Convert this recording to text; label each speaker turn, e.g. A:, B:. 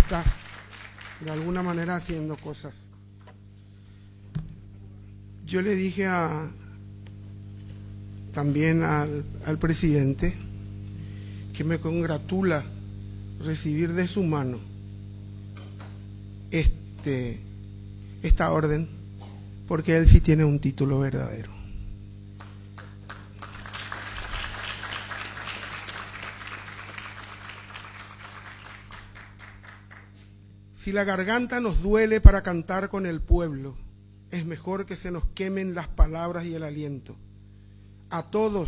A: está de alguna manera haciendo cosas. Yo le dije también al presidente que me congratula recibir de su mano esta orden, porque él sí tiene un título verdadero. Si la garganta nos duele para cantar con el pueblo, es mejor que se nos quemen las palabras y el aliento. A todos